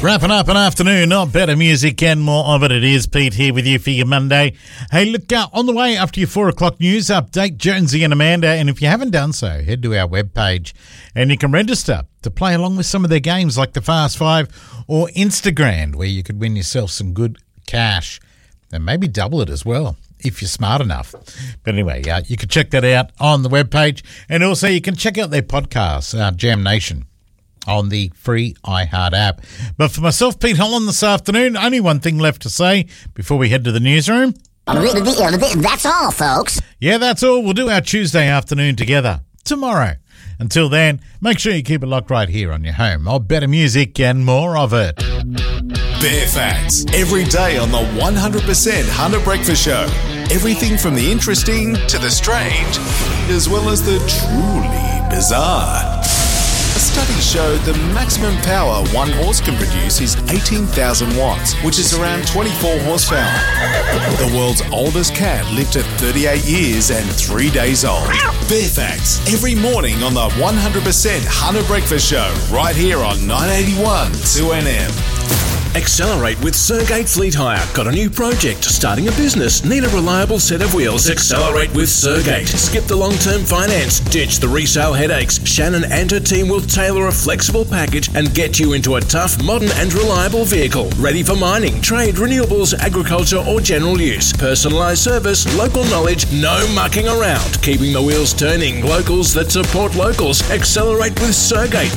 Wrapping up an afternoon, not better music and more of it. It is Pete here with you for your Monday. Hey, look, on the way after your 4 o'clock news update, Jonesy and Amanda. And if you haven't done so, head to our webpage and you can register to play along with some of their games like the Fast Five or Instagram, where you could win yourself some good cash and maybe double it as well, if you're smart enough. But anyway, you can check that out on the webpage. And also you can check out their podcast, Jam Nation, on the free iHeart app. But for myself, Pete Holland, this afternoon, only one thing left to say before we head to the newsroom. That's all, folks. Yeah, that's all. We'll do our Tuesday afternoon together tomorrow. Until then, make sure you keep it locked right here on your home of better music and more of it. Bare Facts, every day on the 100% Hunter Breakfast Show. Everything from the interesting to the strange, as well as the truly bizarre. A study showed the maximum power one horse can produce is 18,000 watts, which is around 24 horsepower. The world's oldest cat lived at 38 years and 3 days old. Bare Facts, every morning on the 100% Hunter Breakfast Show, right here on 981 2NM. Accelerate with Sergate Fleet Hire. Got a new project? Starting a business? Need a reliable set of wheels? Accelerate with Sergate. Skip the long-term finance. Ditch the resale headaches. Shannon and her team will tailor a flexible package and get you into a tough, modern and reliable vehicle. Ready for mining, trade, renewables, agriculture or general use. Personalised service, local knowledge, no mucking around. Keeping the wheels turning. Locals that support locals. Accelerate with Sergate.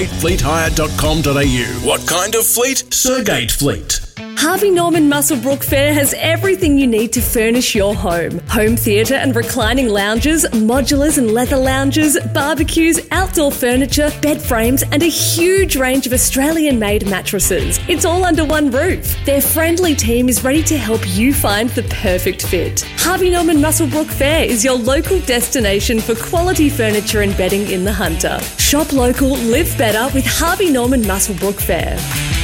SergateFleetHire.com.au. What kind of fleet? Sergate Fleet. Harvey Norman Muswellbrook Fair has everything you need to furnish your home. Home theatre and reclining lounges, modulars and leather lounges, barbecues, outdoor furniture, bed frames and a huge range of Australian-made mattresses. It's all under one roof. Their friendly team is ready to help you find the perfect fit. Harvey Norman Muswellbrook Fair is your local destination for quality furniture and bedding in the Hunter. Shop local, live better with Harvey Norman Muswellbrook Fair.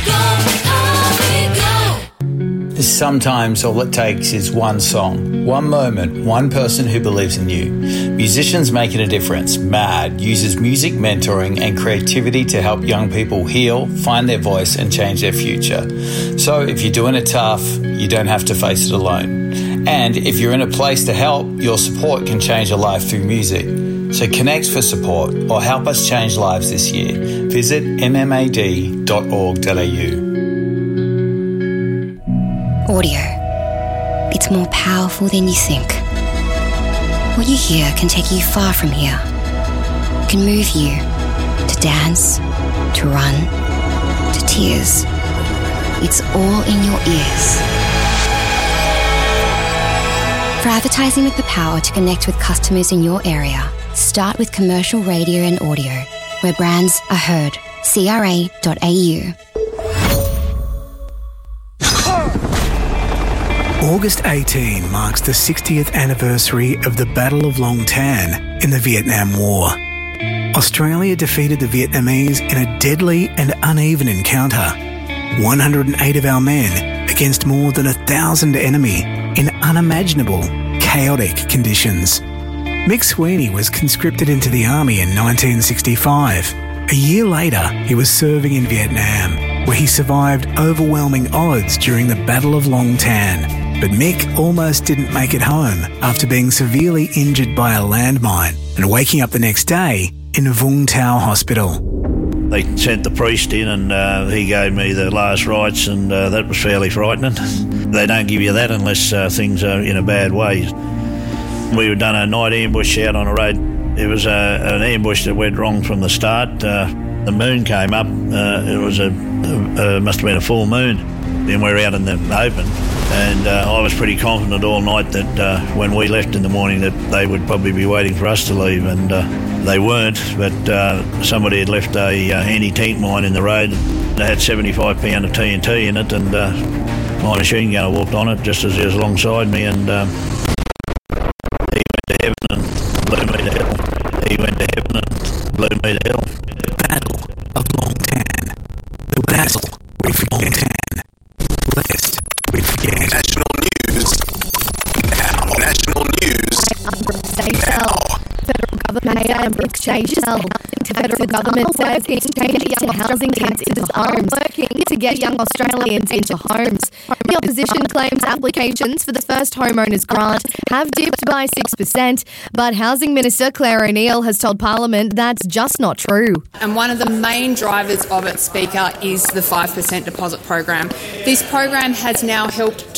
Sometimes all it takes is one song, one moment, one person who believes in you. Musicians Making a Difference, MAD, uses music mentoring and creativity to help young people heal, find their voice and change their future. So if you're doing it tough, you don't have to face it alone. And if you're in a place to help, your support can change a life through music. So connect for support or help us change lives this year. Visit mmad.org.au. Audio. It's more powerful than you think. What you hear can take you far from here. It can move you to dance, to run, to tears. It's all in your ears. For advertising with the power to connect with customers in your area, start with commercial radio and audio, where brands are heard. CRA.au. August 18 marks the 60th anniversary of the Battle of Long Tan in the Vietnam War. Australia defeated the Vietnamese in a deadly and uneven encounter. 108 of our men against more than 1,000 enemy in unimaginable, chaotic conditions. Mick Sweeney was conscripted into the army in 1965. A year later, he was serving in Vietnam, where he survived overwhelming odds during the Battle of Long Tan. But Mick almost didn't make it home after being severely injured by a landmine and waking up the next day in Vung Tau Hospital. They sent the priest in and he gave me the last rites and that was fairly frightening. They don't give you that unless things are in a bad way. We had done a night ambush out on a road. It was an ambush that went wrong from the start. The moon came up. It was must have been a full moon. Then we were out in the open. And I was pretty confident all night that when we left in the morning that they would probably be waiting for us to leave, and they weren't, but somebody had left a anti-tank mine in the road. They had 75 pound of TNT in it, and my machine gunner walked on it just as he was alongside me, and he went to heaven and blew me to hell. He went to heaven and blew me to hell. Battle of Long Tan. The battle with Long Tan. Blessed with forget. National news. Now. National news. Now. Federal government and Brooks changes The federal government says it's changing young housing camps into homes, working to get young Australians into homes. The opposition claims applications for the first homeowners grant have dipped by 6%, but Housing Minister Claire O'Neil has told Parliament that's just not true. And one of the main drivers of it, Speaker, is the 5% deposit program. This program has now helped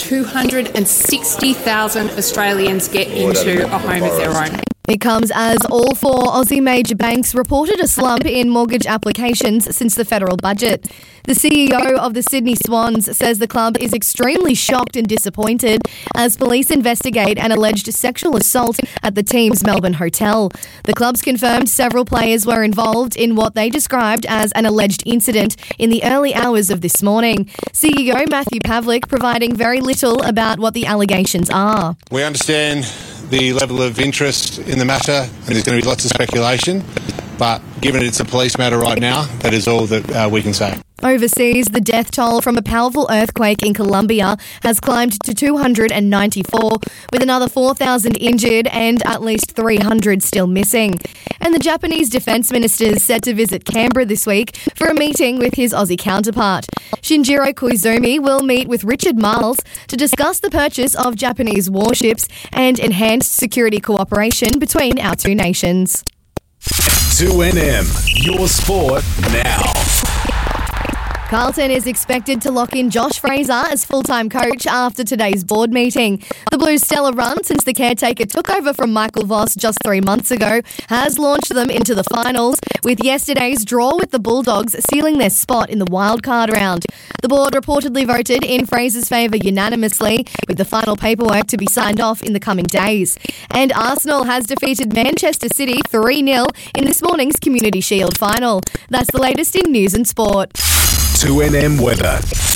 260,000 Australians get into a home of their own. It comes as all four Aussie major banks reported a slump in mortgage applications since the federal budget. The CEO of the Sydney Swans says the club is extremely shocked and disappointed as police investigate an alleged sexual assault at the team's Melbourne hotel. The clubs confirmed several players were involved in what they described as an alleged incident in the early hours of this morning. CEO Matthew Pavlik providing very little about what the allegations are. We understand the level of interest in the matter, and there's going to be lots of speculation, but given it's a police matter right now, that is all that we can say. Overseas, the death toll from a powerful earthquake in Colombia has climbed to 294, with another 4,000 injured and at least 300 still missing. And the Japanese Defence Minister is set to visit Canberra this week for a meeting with his Aussie counterpart. Shinjiro Koizumi will meet with Richard Marles to discuss the purchase of Japanese warships and enhanced security cooperation between our two nations. 2NM, your sport now. Carlton is expected to lock in Josh Fraser as full-time coach after today's board meeting. The Blues' stellar run since the caretaker took over from Michael Voss just 3 months ago has launched them into the finals, with yesterday's draw with the Bulldogs sealing their spot in the wildcard round. The board reportedly voted in Fraser's favour unanimously, with the final paperwork to be signed off in the coming days. And Arsenal has defeated Manchester City 3-0 in this morning's Community Shield final. That's the latest in news and sport. 2NM weather.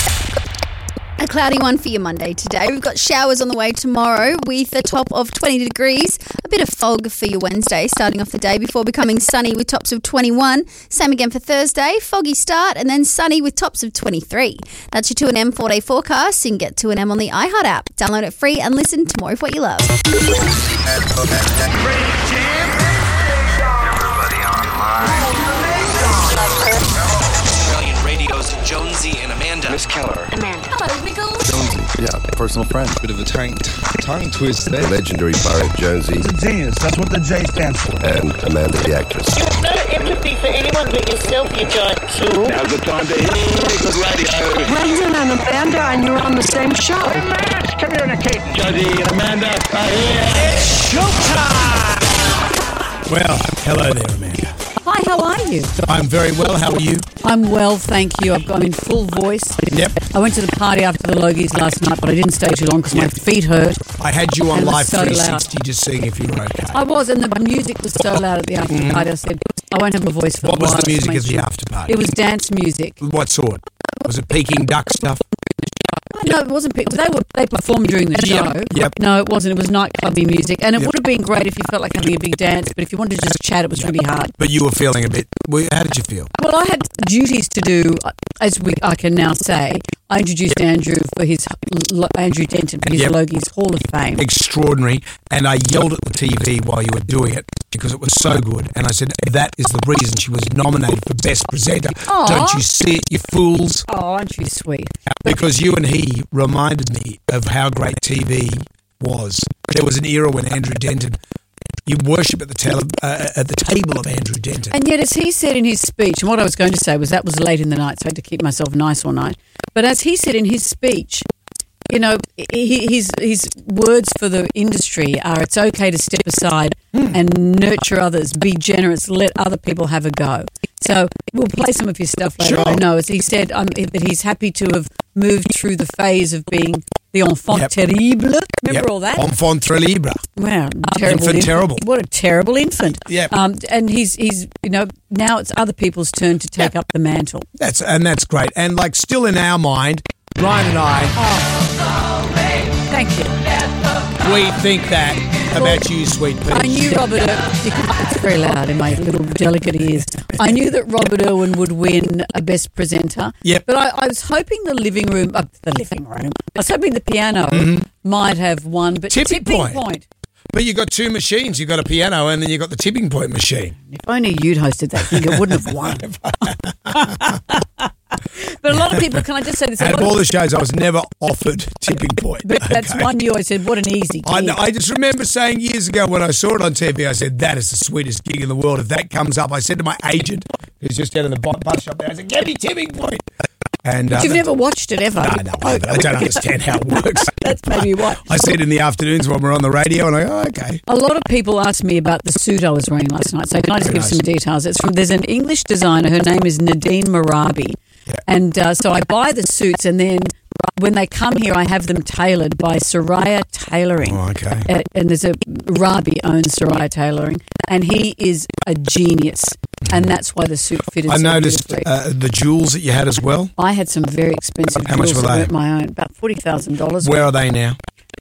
A cloudy one for your Monday today. We've got showers on the way tomorrow with a top of 20 degrees. A bit of fog for your Wednesday, starting off the day before becoming sunny with tops of 21. Same again for Thursday. Foggy start and then sunny with tops of 23. That's your 2NM 4-day forecast. You can get 2NM on the iHeart app. Download it free and listen to more of what you love. Jonesy and Amanda. Miss Keller. Amanda. Hello, Wiggles. Jonesy, yeah, personal friend. Bit of a tongue twist there. The legendary Barry Jonesy. It's a genius. That's what the J stands for. And Amanda, the actress. You have no empathy for anyone but yourself, you giant tool. Now's the time to hear good radio. Brendan and Amanda, and you're on the same show. Hey, Max, communicate. Jonesy and Amanda are here. It's showtime. Well, hello there, Amanda. Hi, how are you? I'm very well. How are you? I'm well, thank you. I'm in full voice. Yep. I went to the party after the Logies last night, but I didn't stay too long because my feet hurt. I had you on Live so 360 just seeing if you were okay. I was, and the music was so loud at the after party. I said, I won't have a voice for a while. What was the music at the after party? It was dance music. What sort? Was it Peking Duck stuff? No, it wasn't. They performed during the show. Yep. No, it wasn't. It was nightclubby music, and it would have been great if you felt like having a big dance. But if you wanted to just chat, it was really hard. But you were feeling a bit. How did you feel? Well, I had duties to do, I can now say. I introduced Andrew Denton for his Logies Hall of Fame. Extraordinary. And I yelled at the TV while you were doing it because it was so good. And I said, that is the reason she was nominated for Best Presenter. Aww. Don't you see it, you fools? Oh, aren't you sweet? Because you and he reminded me of how great TV was. There was an era when Andrew Denton, you worship at the table of Andrew Denton. And yet, as he said in his speech, and what I was going to say was that was late in the night, so I had to keep myself nice all night. But as he said in his speech, you know, his words for the industry are it's okay to step aside and nurture others, be generous, let other people have a go. So we'll play some of his stuff later. Sure. I know, as he said that he's happy to have moved through the phase of being the enfant terrible. Remember all that? Enfant terrible. Wow, terrible infant terrible. What a terrible infant. Yep. And he's now it's other people's turn to take up the mantle. That's great. And like still in our mind, Ryan and I. Thank you. We think that about you, sweet Pete. I knew Robert it's very loud in my little delicate ears. I knew that Robert Irwin would win a Best Presenter. Yep. But I was hoping the living room. I was hoping the piano might have won. But Tipping Point. But you've got two machines. You've got a piano and then you've got the tipping point machine. If only you'd hosted that thing, it wouldn't have won. But a lot of people, can I just say this? Out of all the shows, I was never offered tipping point. But that's one you always said, what an easy gig. I just remember saying years ago when I saw it on TV, I said, that is the sweetest gig in the world. If that comes up, I said to my agent, who's just down in the bus shop there, I said, get me tipping point. And, but you've never watched it ever? No, I don't understand how it works. That's maybe why. I see it in the afternoons when we're on the radio and I go, okay. A lot of people ask me about the suit I was wearing last night, so can I just give some details? There's an English designer, her name is Nadine Marabi, and so I buy the suits and then when they come here, I have them tailored by Soraya Tailoring. Oh, okay. And there's Rabi owns Soraya Tailoring, and he is a genius. And that's why the suit fitted I so noticed beautifully. The jewels that you had as well. I had some very expensive How much jewels were they? that weren't my own, about $40,000. Where are they now?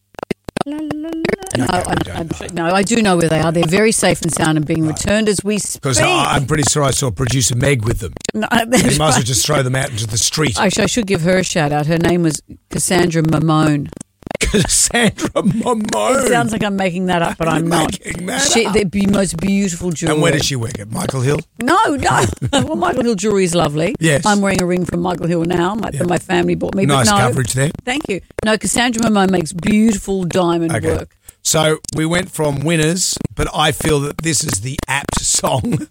No, I do know where they are. They're very safe and sound and being returned as we speak. Because I'm pretty sure I saw producer Meg with them. No, you might as well just throw them out into the street. Actually, I should give her a shout out. Her name was Cassandra Mamone. Cassandra Mamone. It sounds like I'm making that up, but I'm not. They're the most beautiful jewelry. And where does she work at? Michael Hill? No. Well, Michael Hill jewelry is lovely. Yes. I'm wearing a ring from Michael Hill now that my family bought me. Nice but no, coverage there. Thank you. No, Cassandra Mamone makes beautiful diamond work. So we went from winners, but I feel that this is the apt song.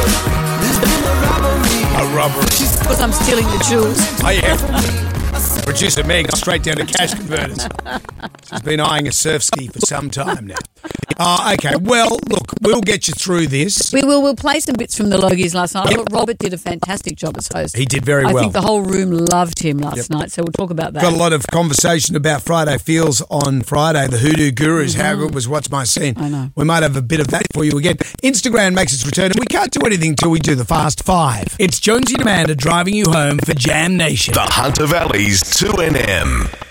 A robbery. Because I'm stealing the jewels. I am. Producer Meg, straight down to cash converters. She's been eyeing a surf ski for some time now. Okay, well, look, we'll get you through this. We will. We'll play some bits from the Logies last night. I thought Robert did a fantastic job as host. He did very well. I think the whole room loved him last night, so we'll talk about that. Got a lot of conversation about Friday Feels on Friday, the Hoodoo Gurus, how good was What's My Scene. I know. We might have a bit of that for you again. Instagram makes its return, and we can't do anything till we do the Fast Five. It's Jonesy and Amanda driving you home for Jam Nation. The Hunter Valley's 2NM.